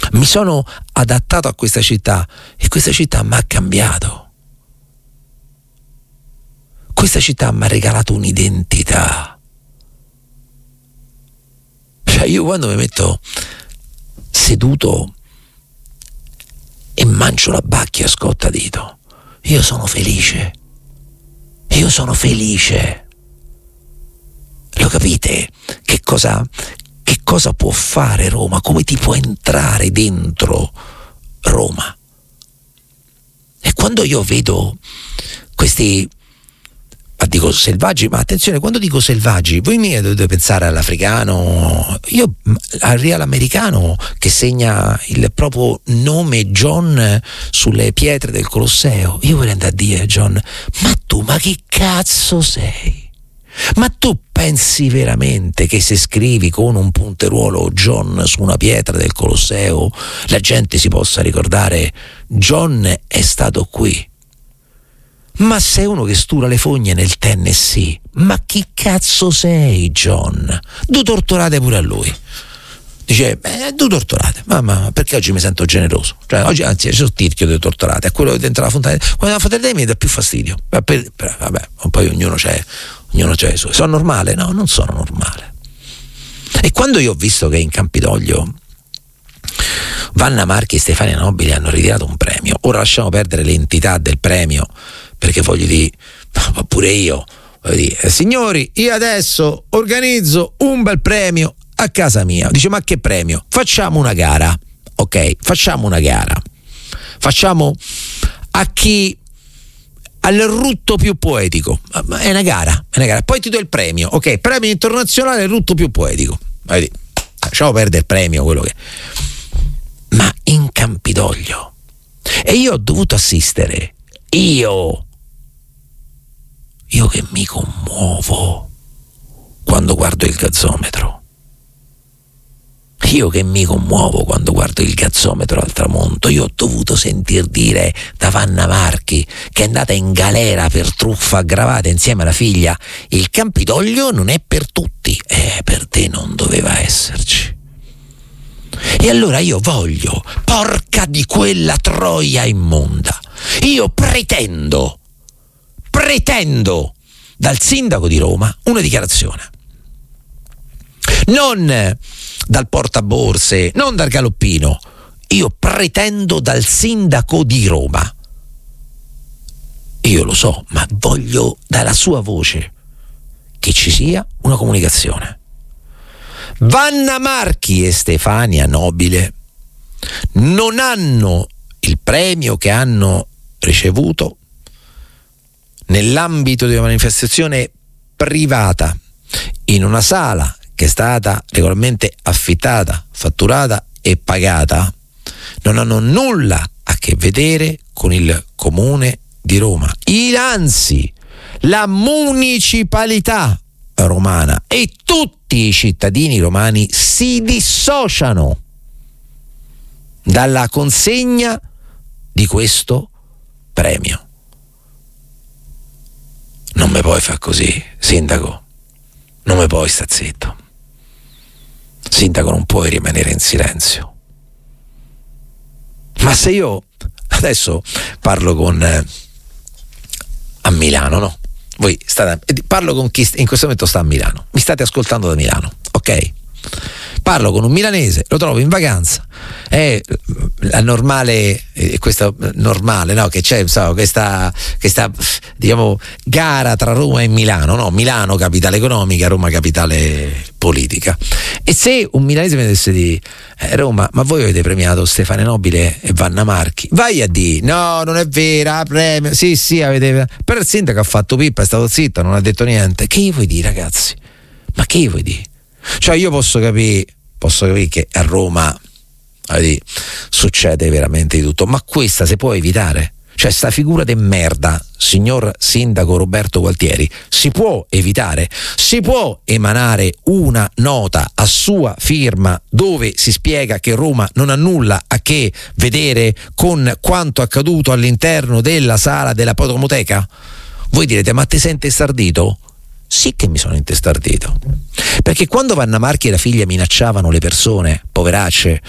Mi sono adattato a questa città e questa città mi ha cambiato. Questa città mi ha regalato un'identità. Cioè io quando mi metto seduto e mangio la bacchia a scottadito, io sono felice. Io sono felice. Lo capite? Che cosa può fare Roma? Come ti può entrare dentro Roma? E quando io vedo questi, dico selvaggi, ma attenzione, quando dico selvaggi, voi mi dovete pensare all'africano, io al real americano che segna il proprio nome John sulle pietre del Colosseo. Io vorrei andare a dire John, ma che cazzo sei? Ma tu pensi veramente che se scrivi con un punteruolo John su una pietra del Colosseo la gente si possa ricordare John è stato qui? Ma sei uno che stura le fogne nel Tennessee. Ma chi cazzo sei, John? Du torturate pure a lui. Dice, due torturate. Ma perché oggi mi sento generoso? Cioè, oggi anzi, c'è il tirchio delle torturate. A quello dentro la fontana. Quando la fontana mi dà più fastidio. Vabbè, poi ognuno c'è i suoi. Sono normale? No, non sono normale. E quando io ho visto che in Campidoglio Vanna Marchi e Stefania Nobili hanno ritirato un premio, ora lasciamo perdere l'entità del premio, perché voglio dire, ma pure io voglio dire, signori, io adesso organizzo un bel premio a casa mia. Dice, ma che premio? Facciamo una gara, ok? Facciamo una gara. Facciamo a chi al rutto più poetico. È una gara. Poi ti do il premio, ok? Premio internazionale rutto più poetico. Lasciamo perdere il premio, quello che. Ma in Campidoglio. E io ho dovuto assistere. Io che mi commuovo quando guardo il gazzometro. Io che mi commuovo quando guardo il gazzometro al tramonto. Io ho dovuto sentir dire da Vanna Marchi, che è andata in galera per truffa aggravata insieme alla figlia, il Campidoglio non è per tutti. Per te non doveva esserci. E allora io voglio, porca di quella troia immonda, io pretendo dal sindaco di Roma una dichiarazione. Non dal portaborse, non dal galoppino. Io pretendo dal sindaco di Roma. Io lo so, ma voglio dalla sua voce che ci sia una comunicazione. Vanna Marchi e Stefania Nobile non hanno il premio che hanno ricevuto nell'ambito di una manifestazione privata in una sala che è stata regolarmente affittata, fatturata e pagata. Non hanno nulla a che vedere con il Comune di Roma. Anzi, la municipalità romana e tutti i cittadini romani si dissociano dalla consegna di questo premio. Non mi puoi far così, sindaco. Non mi puoi sta zitto. Sindaco, non puoi rimanere in silenzio. Ma se io adesso parlo con a Milano, no? Voi parlo con chi in questo momento sta a Milano. Mi state ascoltando da Milano, ok? Parlo con un milanese, lo trovo in vacanza, è la normale, questa normale, no? Che c'è questa diciamo gara tra Roma e Milano, no? Milano capitale economica, Roma capitale politica. E se un milanese mi dovesse dire Roma, ma voi avete premiato Stefania Nobile e Vanna Marchi, vai a dire no, non è vera, premio, sì avete, però il sindaco ha fatto pippa, è stato zitto, non ha detto niente. Che gli vuoi dire, ragazzi? Ma che gli vuoi dire? Cioè io posso capire che a Roma succede veramente di tutto, ma questa si può evitare? Cioè sta figura de merda, signor sindaco Roberto Gualtieri, si può evitare? Si può emanare una nota a sua firma dove si spiega che Roma non ha nulla a che vedere con quanto accaduto all'interno della sala della Potomoteca? Voi direte, ma ti sei intestardito? Sì che mi sono intestardito, perché quando Vanna Marchi e la figlia minacciavano le persone, poveracce,